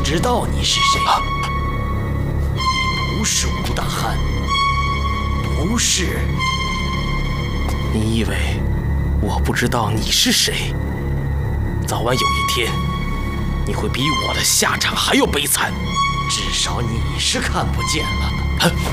知道你是谁。你不是吴大汉，不是。 你以为我不知道你是谁？早晚有一天，你会比我的下场还要悲惨。 至少你是看不见了。